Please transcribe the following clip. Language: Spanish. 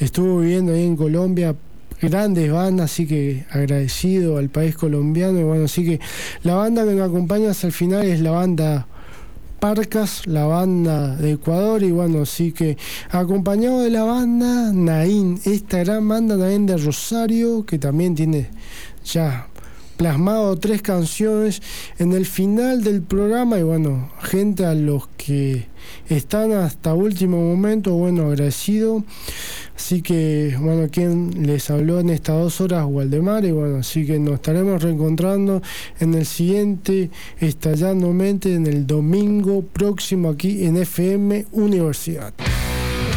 estuvo viviendo ahí en Colombia, grandes bandas, así que agradecido al país colombiano. Y bueno, así que la banda que nos acompaña hasta el final es la banda Parcas, la banda de Ecuador. Y bueno, así que acompañado de la banda Naín, esta gran banda también de Rosario, que también tiene ya plasmado 3 canciones en el final del programa. Y bueno, gente a los que están hasta último momento, bueno, agradecido. Así que, bueno, quien les habló en estas 2 horas, Waldemar. Y bueno, así que nos estaremos reencontrando en el siguiente Estallando Mente, en el domingo próximo aquí en FM Universidad.